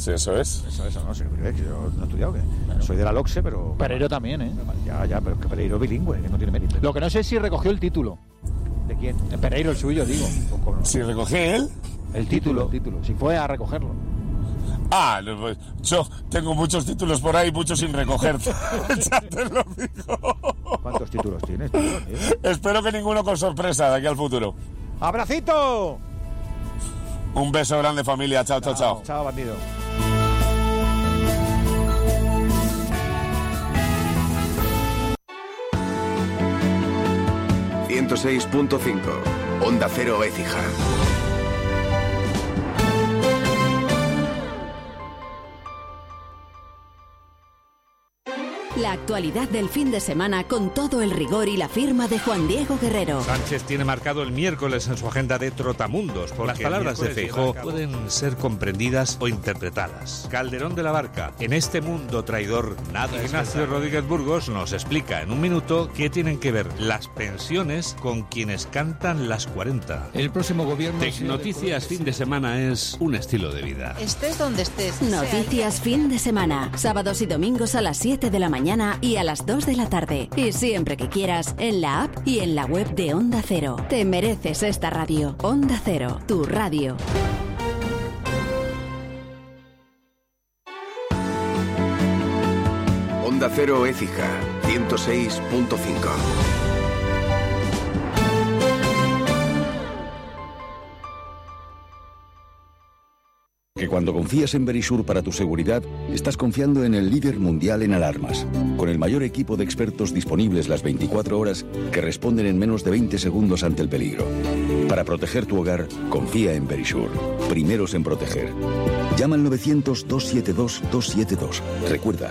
Sí, eso es. Eso no sé, yo no he estudiado, soy de la LOCSE, pero... Pereiro también, ¿eh? Ya, pero es que Pereiro es bilingüe, que no tiene mérito. Lo que no sé es si recogió el título. ¿De quién? Pereiro, el suyo, digo. Si recogió él. El título, si fue a recogerlo. Pues yo tengo muchos títulos por ahí, muchos sin recoger. Ya te lo digo. ¿Cuántos títulos tienes, tío? Espero que ninguno con sorpresa de aquí al futuro. ¡Abracito! Un beso grande, familia. Chao. Chao, bandido. ...106.5... Onda Cero Écija. La actualidad del fin de semana con todo el rigor y la firma de Juan Diego Guerrero. Sánchez tiene marcado el miércoles en su agenda de Trotamundos, porque las palabras de Feijóo pueden ser comprendidas o interpretadas. Calderón de la Barca, en este mundo traidor nada. Ignacio Rodríguez Burgos nos explica en un minuto qué tienen que ver las pensiones con quienes cantan las 40. El próximo gobierno... Tecnoticias fin de semana es un estilo de vida. Estés donde estés. Noticias fin de semana, sábados y domingos a las 7 de la mañana y a las 2 de la tarde. Y siempre que quieras, en la app y en la web de Onda Cero. Te mereces esta radio. Onda Cero, tu radio. Onda Cero Écija, 106.5. Que cuando confías en Verisur para tu seguridad, estás confiando en el líder mundial en alarmas, con el mayor equipo de expertos disponibles las 24 horas que responden en menos de 20 segundos ante el peligro. Para proteger tu hogar, confía en Verisur. Primeros en proteger. Llama al 900-272-272. Recuerda,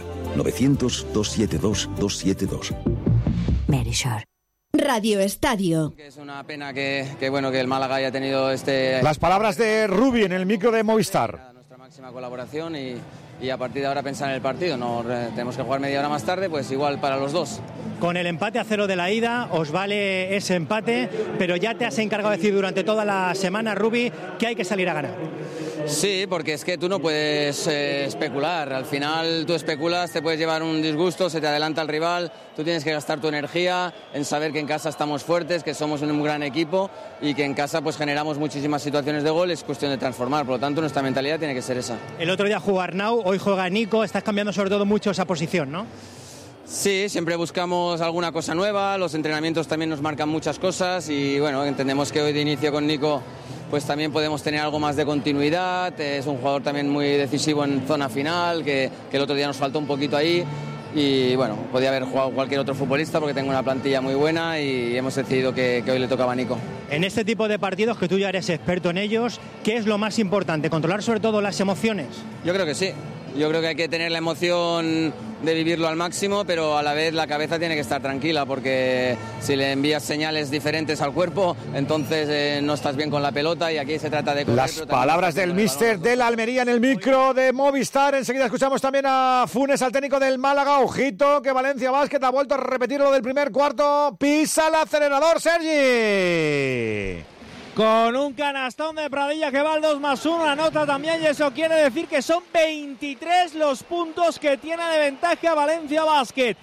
900-272-272. Verisur. Radio Estadio. Es una pena que el Málaga haya tenido Las palabras de Rubi en el micro de Movistar. Nuestra máxima colaboración y a partir de ahora pensar en el partido. No tenemos que jugar media hora más tarde, pues igual para los dos. Con el empate a 0 de la ida os vale ese empate, pero ya te has encargado de decir durante toda la semana, Rubi, que hay que salir a ganar. Sí, porque es que tú no puedes especular. Al final tú especulas, te puedes llevar un disgusto, se te adelanta el rival. Tú tienes que gastar tu energía en saber que en casa estamos fuertes, que somos un gran equipo y que en casa pues generamos muchísimas situaciones de gol. Es cuestión de transformar. Por lo tanto, nuestra mentalidad tiene que ser esa. El otro día jugó Arnau, hoy juega Nico. Estás cambiando sobre todo mucho esa posición, ¿no? Sí, siempre buscamos alguna cosa nueva. Los entrenamientos también nos marcan muchas cosas y bueno, entendemos que hoy de inicio con Nico pues también podemos tener algo más de continuidad. Es un jugador también muy decisivo en zona final, que el otro día nos faltó un poquito ahí. Y bueno, podía haber jugado cualquier otro futbolista porque tengo una plantilla muy buena y hemos decidido que hoy le tocaba a Nico. En este tipo de partidos, que tú ya eres experto en ellos, ¿qué es lo más importante? ¿Controlar sobre todo las emociones? Yo creo que sí. Yo creo que hay que tener la emoción de vivirlo al máximo, pero a la vez la cabeza tiene que estar tranquila, porque si le envías señales diferentes al cuerpo, entonces no estás bien con la pelota y aquí se trata de... Las palabras del míster de la Almería en el micro de Movistar. Enseguida escuchamos también a Funes, al técnico del Málaga. Ojito, que Valencia Basket ha vuelto a repetir lo del primer cuarto. Pisa el acelerador, Sergi. Con un canastón de Pradilla que va al 2+1, anota también, y eso quiere decir que son 23 los puntos que tiene de ventaja Valencia Basket.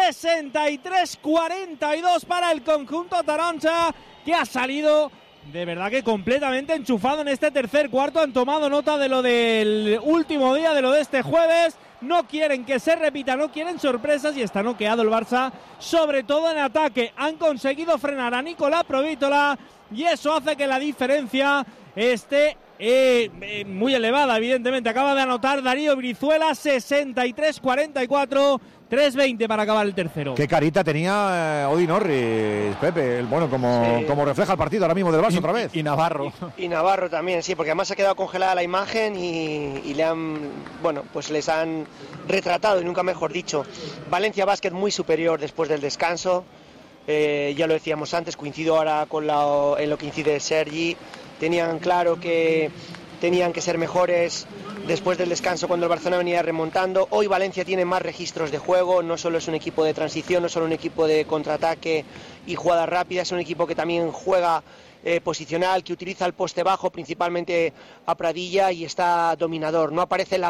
63-42 para el conjunto taroncha, que ha salido de verdad que completamente enchufado en este tercer cuarto. Han tomado nota de lo del último día, de lo de este jueves. No quieren que se repita, no quieren sorpresas y está noqueado el Barça, sobre todo en ataque. Han conseguido frenar a Nicolás Provítola y eso hace que la diferencia esté muy elevada, evidentemente. Acaba de anotar Darío Brizuela, 63-44, 3:20 para acabar el tercero. Qué carita tenía Odi Norris, Pepe, como refleja el partido ahora mismo del Barça otra vez. Y Navarro. Y Navarro también, sí, porque además ha quedado congelada la imagen y le han, pues les han retratado, y nunca mejor dicho. Valencia Basket muy superior después del descanso. Ya lo decíamos antes, coincido ahora en lo que incide Sergi. Tenían claro que tenían que ser mejores después del descanso cuando el Barcelona venía remontando. Hoy Valencia tiene más registros de juego, no solo es un equipo de transición, no solo un equipo de contraataque y jugadas rápidas, es un equipo que también juega posicional, que utiliza el poste bajo, principalmente a Pradilla, y está dominador. No aparece la